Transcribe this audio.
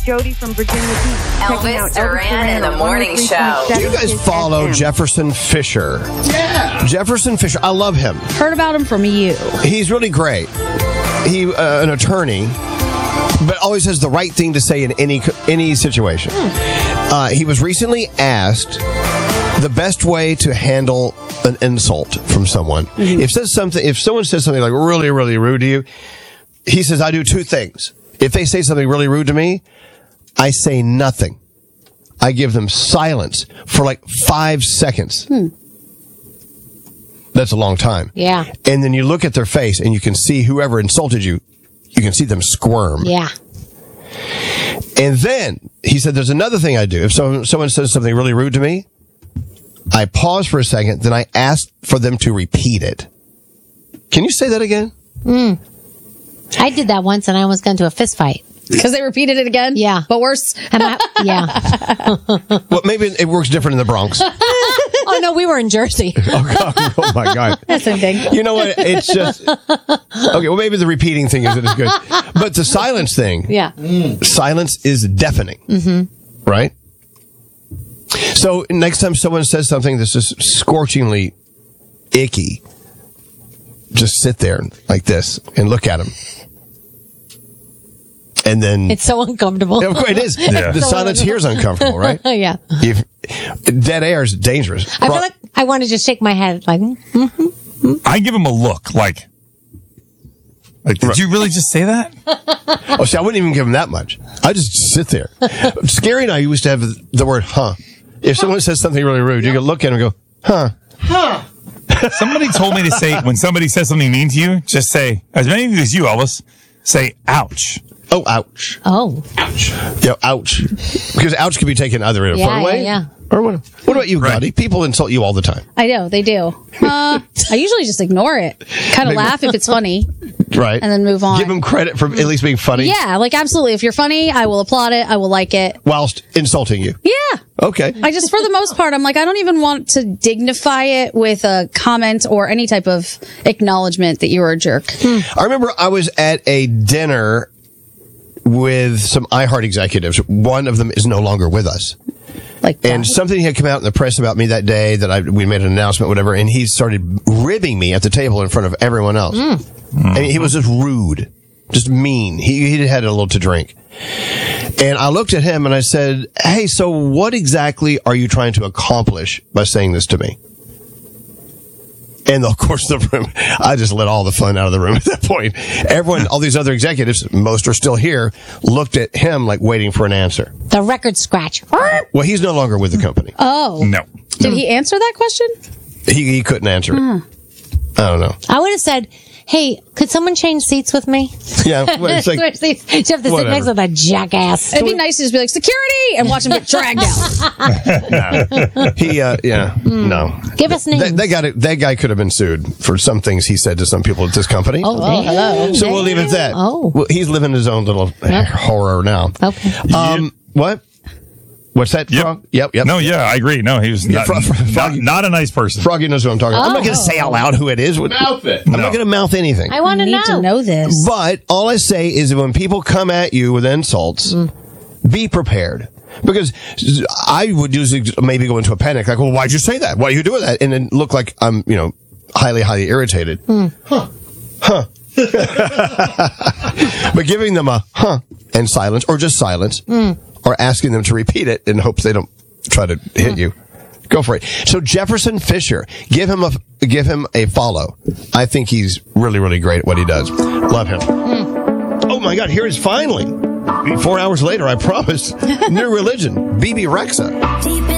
Jody from Virginia Beach. Checking out Elvis Duran in the morning show. Do You guys follow Jefferson Fisher? Yeah. Jefferson Fisher, I love him. Heard about him from you. He's really great. He an attorney, but always has the right thing to say in any situation. He was recently asked the best way to handle an insult from someone. If someone says something like really, really rude to you, he says, I do two things. If they say something really rude to me, I say nothing. I give them silence for like 5 seconds. That's a long time. Yeah. And then you look at their face and you can see whoever insulted you, you can see them squirm. Yeah. And then he said, there's another thing I do. If someone says something really rude to me, I pause for a second, then I ask for them to repeat it. Can you say that again? I did that once and I almost got into a fist fight. Because they repeated it again? Yeah. But worse? Yeah. Well, maybe it works different in the Bronx. Oh, no, we were in Jersey. Oh my God. That's the same thing. You know what? It's just, okay, well, maybe the repeating thing isn't as good. But the silence thing. Yeah. Silence is deafening. Right? So next time someone says something that's just scorchingly icky, just sit there like this and look at them. And then It's so uncomfortable. of course it is. Yeah. The silence here is uncomfortable, right? Yeah. If dead air is dangerous. I feel like I want to just shake my head like, I give him a look like, did you really just say that? Oh, see, I wouldn't even give him that much. I just sit there. Scary and I used to have the word "huh." If someone says something really rude, you can look at him and go, "Huh." Somebody told me to say, when somebody says something mean to you, just say, as many as you, Elvis, say, ouch. Oh, ouch. oh. Yeah, ouch. Because ouch can be taken either in a Yeah, fun way. yeah. Or what about you, Right. Gotti? People insult you all the time. I know, they do. I usually just ignore it. Kind of laugh if it's funny. Right. And then move on. Give them credit for at least being funny. Yeah, like absolutely. If you're funny, I will applaud it. I will like it. Whilst insulting you. Yeah. Okay. I just, for the most part, I'm like, I don't even want to dignify it with a comment or any type of acknowledgement that you were a jerk. I remember I was at a dinner with some iHeart executives. One of them is no longer with us. Like that. And something had come out in the press about me that day that we made an announcement, whatever, and he started ribbing me at the table in front of everyone else. And he was just rude, just mean. He had a little to drink. And I looked at him and I said, hey, so what exactly are you trying to accomplish by saying this to me? And of course, the room, I just let all the fun out of the room at that point. Everyone, all these other executives, most are still here, looked at him like waiting for an answer. The record scratch. Well, he's no longer with the company. Oh. No. Did he answer that question? He couldn't answer it. I don't know. I would have said, hey, could someone change seats with me? Yeah, well, it's like, Switch seats. You have to sit whatever. next to that jackass. It'd be nice to just be like, security! And watch him get dragged out. no. Give us names. That guy could have been sued for some things he said to some people at this company. Oh, hello. So we'll leave it at that. Oh. Well, he's living his own little horror now. Okay. What? What's that, Yep. Frog? Yep. No, yeah, I agree. No, he was not a nice person. Froggy knows who I'm talking about. I'm not going to say out loud who it is. Mouth it. I'm not going to mouth anything. I want I to need to know this. But all I say is that when people come at you with insults, be prepared. Because I would usually maybe go into a panic, like, well, why'd you say that? Why are you doing that? And then look like I'm, highly, highly irritated. Huh. But giving them a and silence, or just silence, or asking them to repeat it in hopes they don't try to hit you. Go for it. So Jefferson Fisher, give him a follow. I think he's really, really great at what he does. Love him. Oh my God, here it is finally. 4 hours later, I promise. New religion, BB Rexa.